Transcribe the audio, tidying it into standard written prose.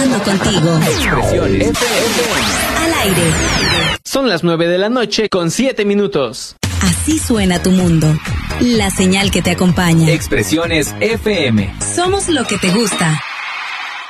Conectando contigo. Expresiones FM. Al aire. Son las 9:00 con 7 minutos. Así suena tu mundo. La señal que te acompaña. Expresiones FM. Somos lo que te gusta.